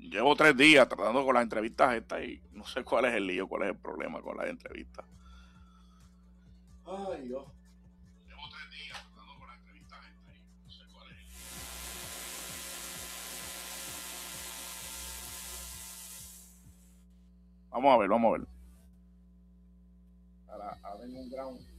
Llevo 3 días tratando con las entrevistas estas y no sé cuál es el lío, cuál es el problema con las entrevistas. Ay, Dios. Llevo 3 días tratando con las entrevistas estas y no sé cuál es el lío. Vamos a ver. Ahora tengo un ground.